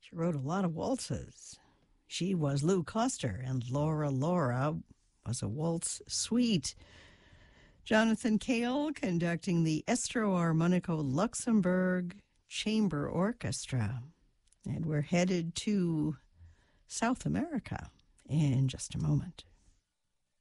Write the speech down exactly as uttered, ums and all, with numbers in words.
She wrote a lot of waltzes. She was Lou Coster, and Laura Laura was a waltz suite. Jonathan Cale conducting the Estro Armonico Luxembourg Chamber Orchestra. And we're headed to South America in just a moment.